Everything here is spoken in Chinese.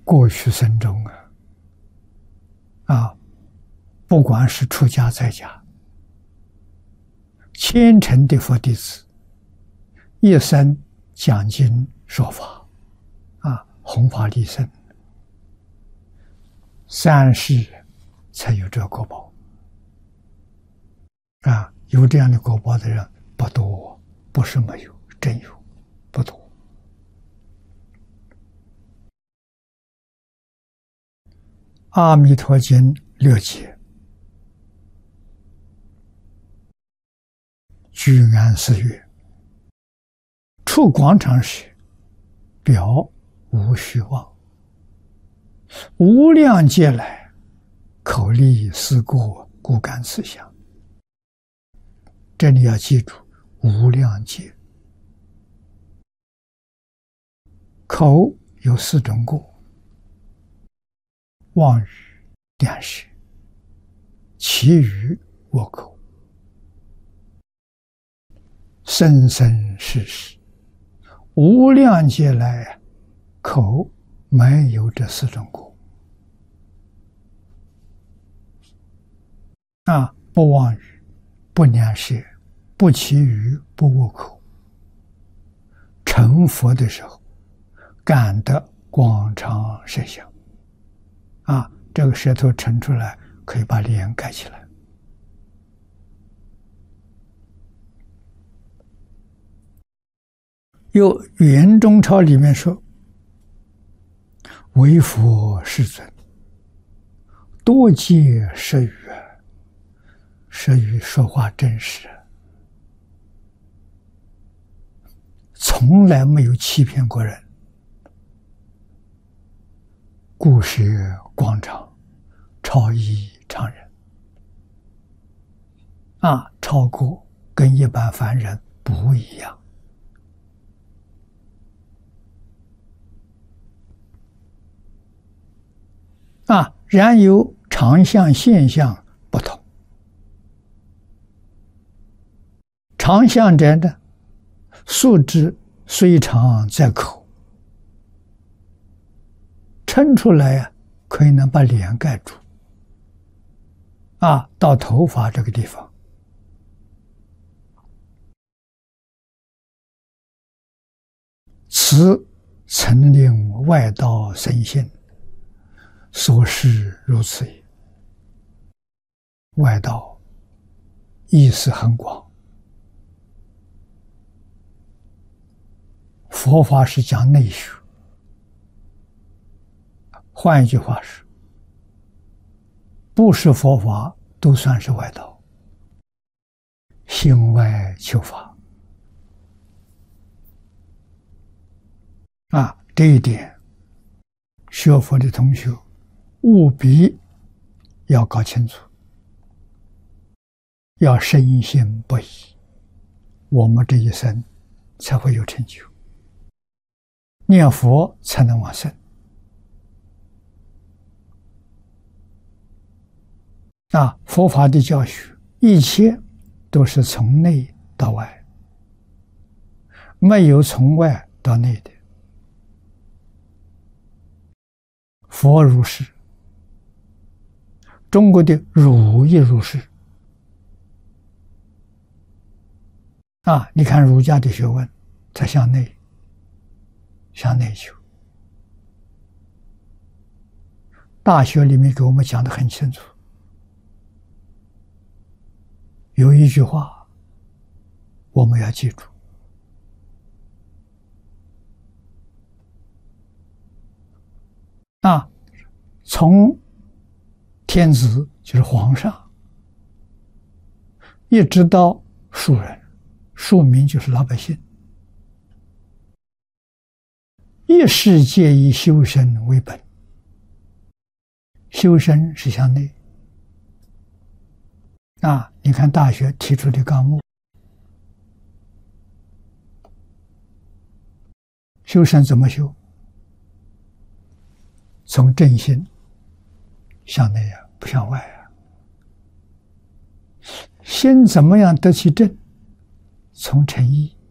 过去生中不管是出家在家，虔诚的佛弟子，一生讲经说法，弘法利生，三世才有这个果报。有这样的果报的人不多，不是没有，真有，不多。阿弥陀经6节，居安思悦，出广场时，表无虚妄，无量劫来，口立思过，故感此相。这里要记住，无量劫，口有4种过：妄语、两舌、绮语、恶口，生生世世，无量劫来，口没有这4种过。不妄语，不两舌，不绮语，不恶口，成佛的时候感得广长舌相。这个舌头沉出来，可以把脸盖起来。有圆中钞里面说：“为佛世尊，多借舌语，舌语说话真实，从来没有欺骗过人。故舌广长，超异常人。超过跟一般凡人不一样。然有常相现象不同。常相者呢，素质虽长在口，抻出来可以能把脸盖住。到头发这个地方，此曾令外道生信，所示如此也。外道意思很广，佛法是讲内学，换一句话是，不是佛法都算是外道，心外求法。这一点学佛的同学务必要搞清楚，要深信不疑，我们这一生才会有成就，念佛才能往生。佛法的教学，一切都是从内到外，没有从外到内的。佛如是，中国的儒也如是。你看儒家的学问，它向内，向内求。大学里面给我们讲得很清楚，有一句话我们要记住，从天子就是皇上，一直到庶人，庶民就是老百姓，一世皆以修身为本。修身是向内。你看大学提出的纲目，修身怎么修？从正心向内不向外心怎么样得其正？从诚意。